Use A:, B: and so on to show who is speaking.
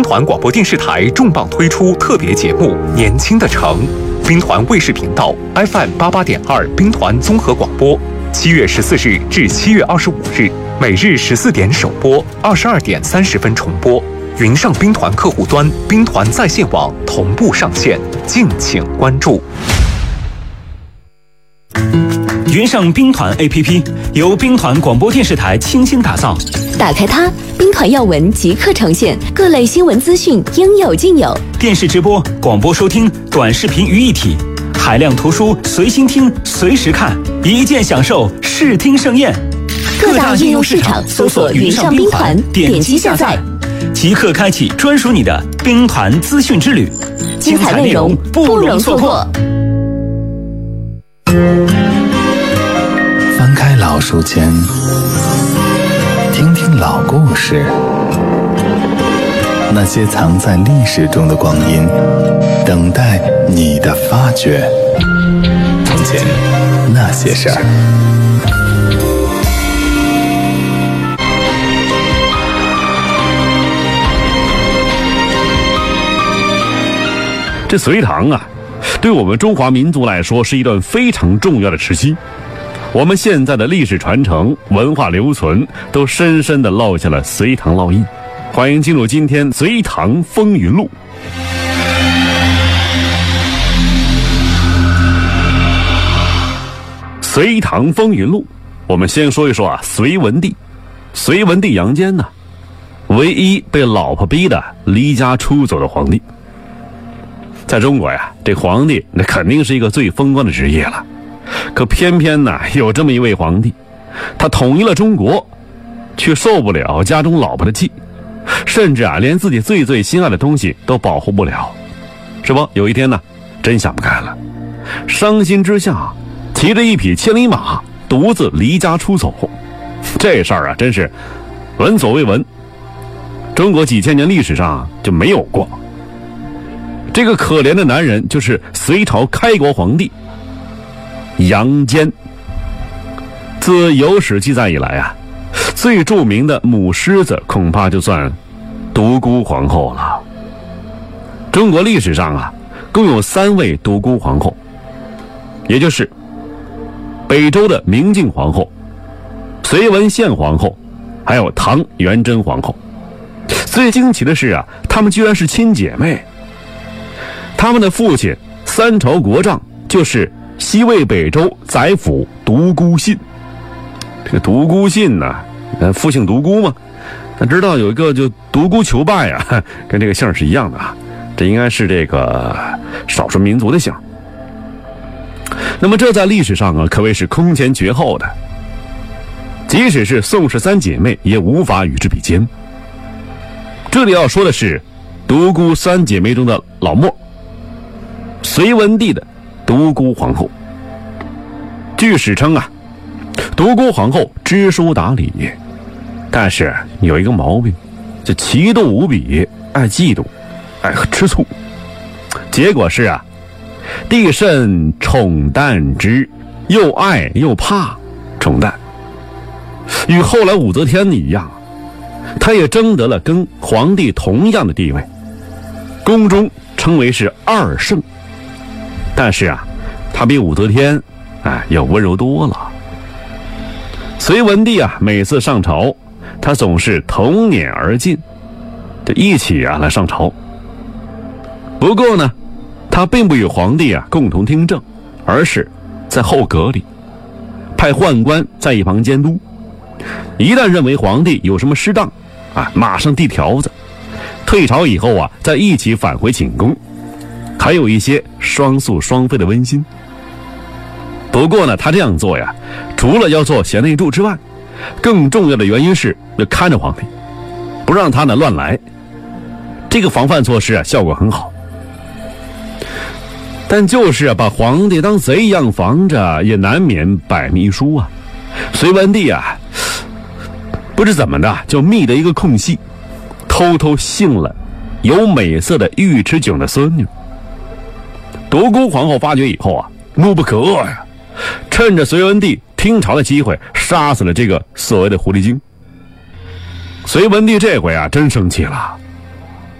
A: 兵团广播电视台重磅推出特别节目《年轻的城》，兵团卫视频道 FM88.2兵团综合广播，7月14日至7月25日，每日14点首播，22点30分重播。云上兵团客户端、兵团在线网同步上线，敬请关注。
B: 云上兵团 APP 由兵团广播电视台倾心打造，
C: 打开它，兵团要闻即刻呈现，各类新闻资讯应有尽有。
B: 电视直播、广播收听、短视频于一体，海量图书随心听、随时看，一键享受视听盛宴。
C: 各大应用市场搜索云上兵团，点击下载，
B: 即刻开启专属你的兵团资讯之旅，
C: 精彩内容不容错过。
D: 翻开老书签，听听老故事，那些藏在历史中的光阴，等待你的发掘。从前那些事儿。
E: 这隋唐啊，对我们中华民族来说是一段非常重要的时期。我们现在的历史传承、文化留存，都深深地烙下了隋唐烙印。欢迎进入今天《隋唐风云录》。隋唐风云录，我们先说一说隋文帝。隋文帝杨坚呢，唯一被老婆逼得离家出走的皇帝。在中国呀，这皇帝那肯定是一个最风光的职业了。可偏偏呢，有这么一位皇帝，他统一了中国，却受不了家中老婆的气，甚至连自己最心爱的东西都保护不了，是不？有一天呢，真想不开了，伤心之下，骑着一匹千里马，独自离家出走。这事儿真是闻所未闻，中国几千年历史上就没有过。这个可怜的男人就是隋朝开国皇帝杨坚。自有史记载以来最著名的母狮子恐怕就算独孤皇后了。中国历史上共有3位独孤皇后，也就是北周的明敬皇后、隋文献皇后，还有唐元贞皇后。最惊奇的是她们居然是亲姐妹。他们的父亲三朝国丈就是西魏北周宰辅独孤信。这个独孤信呢，父姓独孤嘛，他知道有一个就独孤求败跟这个姓是一样的这应该是这个少数民族的姓。那么这在历史上可谓是空前绝后的，即使是宋氏三姐妹也无法与之比肩。这里要说的是独孤三姐妹中的老默，隋文帝的独孤皇后。据史称独孤皇后知书达理，但是有一个毛病，就奇妒无比，爱嫉妒，爱吃醋。结果是帝甚宠淡之，又爱又怕宠淡。与后来武则天一样，他也争得了跟皇帝同样的地位，宫中称为是二圣。但是他比武则天要温柔多了。隋文帝每次上朝，他总是同辇而进，就一起来上朝。不过呢，他并不与皇帝共同听政，而是在后阁里派宦官在一旁监督。一旦认为皇帝有什么失当马上递条子，退朝以后再一起返回寝宫，还有一些双宿双飞的温馨。不过呢，他这样做除了要做贤内助之外，更重要的原因是要看着皇帝，不让他乱来。这个防范措施效果很好。但就是把皇帝当贼一样防着，也难免百密一疏隋文帝不知怎么的就觅得一个空隙，偷偷幸了有美色的尉迟迥的孙女。独孤皇后发觉以后怒不可遏趁着隋文帝听朝的机会杀死了这个所谓的狐狸精。隋文帝这回真生气了，